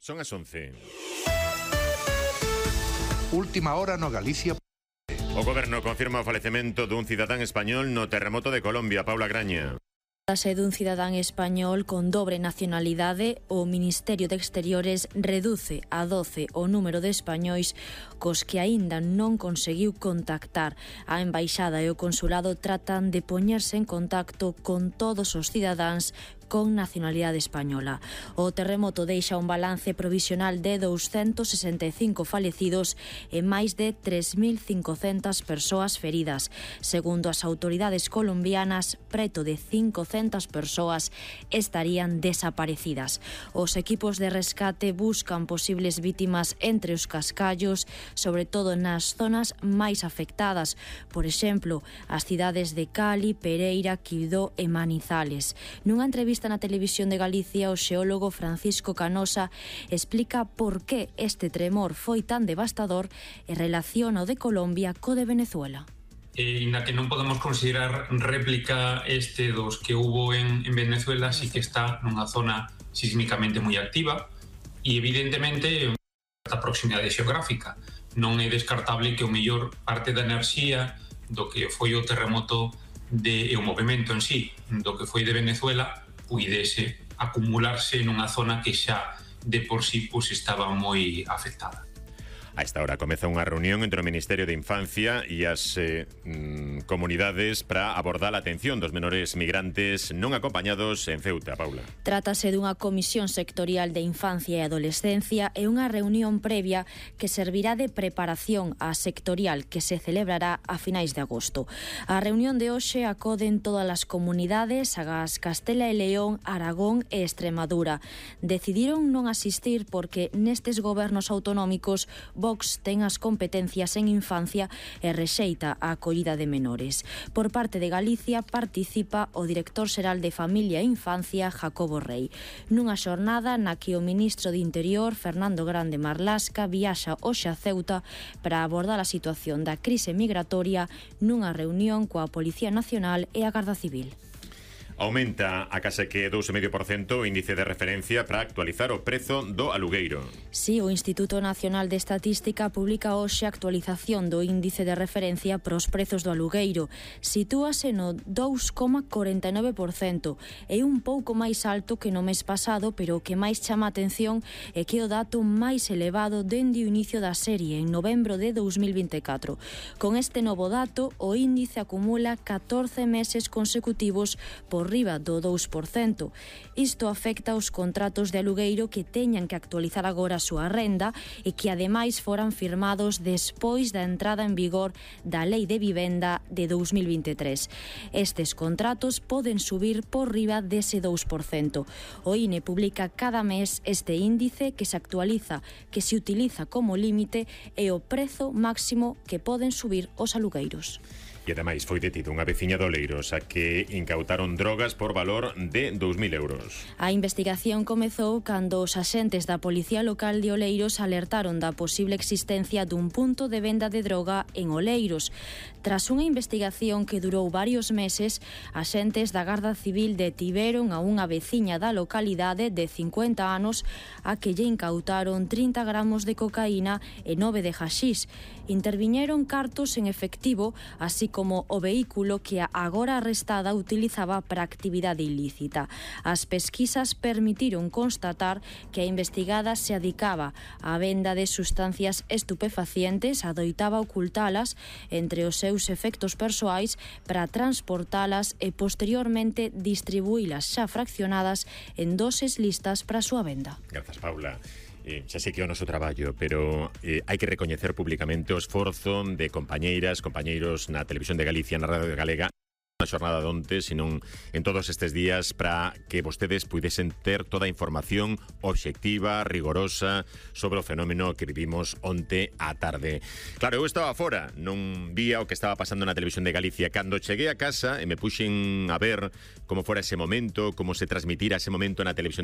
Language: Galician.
Son as 11. Última hora no Galicia. O Goberno confirma o falecemento dun cidadán español no terremoto de Colombia. Paula Graña. Trátase dun cidadán español con dobre nacionalidade. O Ministerio de Exteriores reduce a 12 o número de españois cos que aínda non conseguiu contactar. A Embaixada e o Consulado tratan de poñerse en contacto con todos os cidadáns con nacionalidade española. O terremoto deixa un balance provisional de 265 falecidos e máis de 3.500 persoas feridas. Segundo as autoridades colombianas, preto de 500 persoas estarían desaparecidas. Os equipos de rescate buscan posibles vítimas entre os cascallos, sobre todo nas zonas máis afectadas, por exemplo, as cidades de Cali, Pereira, Quibdó e Manizales. Nunha entrevista na Televisión de Galicia, o xeólogo Francisco Canosa explica por que este tremor foi tan devastador e relaciona o de Colombia co de Venezuela. Na que non podemos considerar réplica este dos que hubo en Venezuela, sí que está nunha zona sísmicamente moi activa e evidentemente a proximidade xeográfica. Non é descartable que o mellor parte da enerxía do que foi o terremoto e o movimento en sí do que foi de Venezuela puidese acumularse nunha zona que xa de por sí estaba moi afectada. A esta hora comeza unha reunión entre o Ministerio de Infancia e as comunidades para abordar a atención dos menores migrantes non acompañados en Ceuta, Paula. Trátase dunha comisión sectorial de infancia e adolescencia e unha reunión previa que servirá de preparación á sectorial que se celebrará a finais de agosto. A reunión de hoxe acoden todas as comunidades, agás Castela e León, Aragón e Extremadura. Decidiron non asistir porque nestes gobernos autonómicos Vox ten as competencias en infancia e rexeita a acollida de menores. Por parte de Galicia participa o director xeral de Familia e Infancia, Jacobo Rei. Nunha xornada na que o ministro de Interior, Fernando Grande Marlasca, viaxa hoxe a Ceuta para abordar a situación da crise migratoria nunha reunión coa Policía Nacional e a Garda Civil. Aumenta a case que 2,5% o índice de referencia para actualizar o prezo do alugueiro. Si, o Instituto Nacional de Estatística publica hoxe a actualización do índice de referencia para os prezos do alugueiro. Sitúase no 2,49%. É un pouco máis alto que no mes pasado, pero o que máis chama a atención é que o dato máis elevado dende o inicio da serie, en novembro de 2024. Con este novo dato, o índice acumula 14 meses consecutivos por riba do 2%. Isto afecta aos contratos de alugueiro que teñan que actualizar agora a súa renda e que ademais foran firmados despois da entrada en vigor da Lei de Vivenda de 2023. Estes contratos poden subir por riba dese 2%. O INE publica cada mes este índice que se actualiza, que se utiliza como límite e o prezo máximo que poden subir os alugueiros. E ademais foi detido unha veciña de Oleiros a que incautaron drogas por valor de 2.000 euros. A investigación comezou cando os axentes da Policía Local de Oleiros alertaron da posible existencia dun punto de venda de droga en Oleiros. Tras unha investigación que durou varios meses, axentes da Garda Civil detiveron a unha veciña da localidade de 50 anos a que lle incautaron 30 gramos de cocaína e 9 de haxís. Interviñeron cartos en efectivo, así como o vehículo que a agora arrestada utilizaba para actividade ilícita. As pesquisas permitiron constatar que a investigada se adicaba á venda de sustancias estupefacientes, adoitaba ocultalas entre os seus efectos persoais para transportalas e posteriormente distribuílas xa fraccionadas en doses listas para a súa venda. Grazas, Paula. Xa sei que é o noso traballo, pero hai que recoñecer públicamente o esforzo de compañeiras, compañeiros na Televisión de Galicia, na Radio Galega, na xornada de onte, senón en todos estes días, para que vostedes puidesen ter toda a información obxectiva, rigorosa, sobre o fenómeno que vivimos onte á tarde. Claro, eu estaba fora, non vía o que estaba pasando na Televisión de Galicia. Cando cheguei a casa e me puxen a ver como fora ese momento, como se transmitira ese momento na Televisión